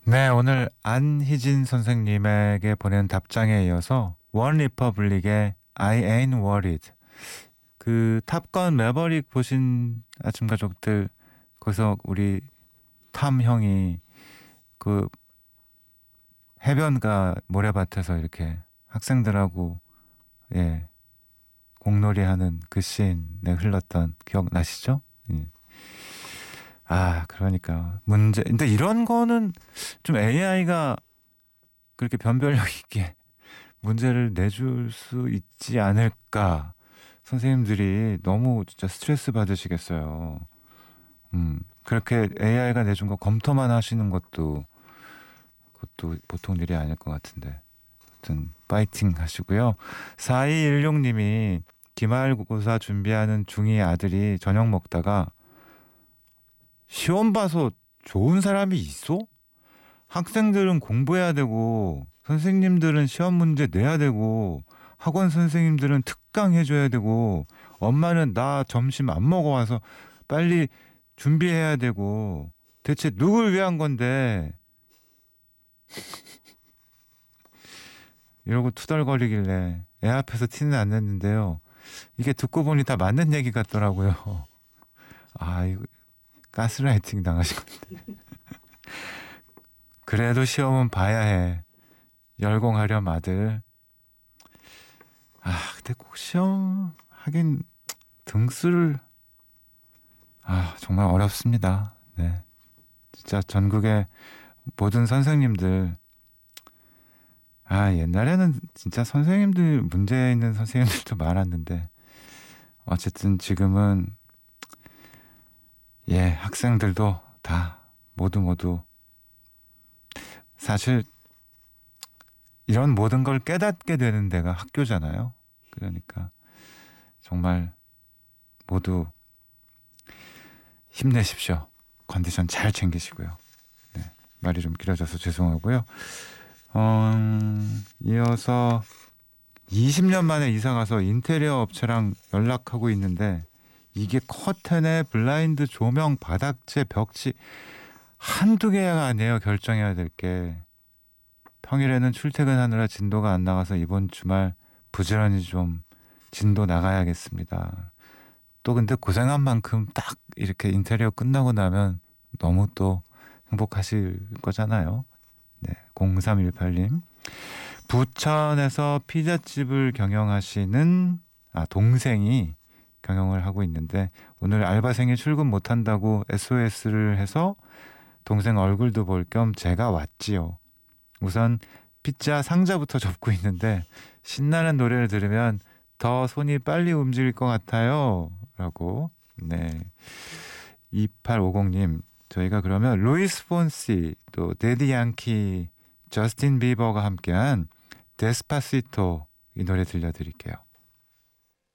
네, 오늘 안희진 선생님에게 보낸 답장에 이어서 원 리퍼블릭의 I ain't worried. 그 탑건 매버릭 보신 아침 가족들, 거기서 우리 탐 형이 그 해변가 모래밭에서 이렇게 학생들하고 예 공놀이하는 그 씬에 흘렀던 기억 나시죠? 예. 아, 그러니까 문제. 근데 이런 거는 좀 AI가 그렇게 변별력 있게 문제를 내줄 수 있지 않을까. 선생님들이 너무 진짜 스트레스 받으시겠어요. 그렇게 AI가 내준 거 검토만 하시는 것도 그것도 보통 일이 아닐 것 같은데. 아무튼 파이팅 하시고요. 4216님이 기말고사 준비하는 중2 아들이 저녁 먹다가 시험 봐서 좋은 사람이 있어? 학생들은 공부해야 되고 선생님들은 시험 문제 내야 되고 학원 선생님들은 특강 해줘야 되고 엄마는 나 점심 안 먹어 와서 빨리 준비해야 되고 대체 누굴 위한 건데 이러고 투덜거리길래 애 앞에서 티는 안 냈는데요. 이게 듣고 보니 다 맞는 얘기 같더라고요. 아, 이거 가스라이팅 당하신 건데. 그래도 시험은 봐야 해. 열공하렴 아들. 아, 근데 꼭 시험 하긴 등수를 정말 어렵습니다. 네. 진짜 전국의 모든 선생님들 옛날에는 진짜 선생님들 문제 있는 선생님들도 많았는데 어쨌든 지금은 학생들도 다 모두 사실 이런 모든 걸 깨닫게 되는 데가 학교잖아요. 그러니까 정말 모두 힘내십시오. 컨디션 잘 챙기시고요. 네, 말이 좀 길어져서 죄송하고요. 이어서 20년 만에 이사 가서 인테리어 업체랑 연락하고 있는데 이게 커튼에 블라인드 조명 바닥재 벽지 한두 개가 아니에요. 결정해야 될 게. 평일에는 출퇴근하느라 진도가 안 나가서 이번 주말 부지런히 좀 진도 나가야겠습니다. 또 근데 고생한 만큼 딱 이렇게 인테리어 끝나고 나면 너무 또 행복하실 거잖아요. 네, 0318님. 부천에서 피자집을 경영하시는 동생이 경영을 하고 있는데 오늘 알바생이 출근 못한다고 SOS를 해서 동생 얼굴도 볼 겸 제가 왔지요. 우선 피자 상자부터 접고 있는데 신나는 노래를 들으면 더 손이 빨리 움직일 것 같아요. 라고. 네. 2850님, 저희가 그러면 루이스 폰시, 또 데디 양키, 저스틴 비버가 함께한 데스파시토 이 노래 들려드릴게요.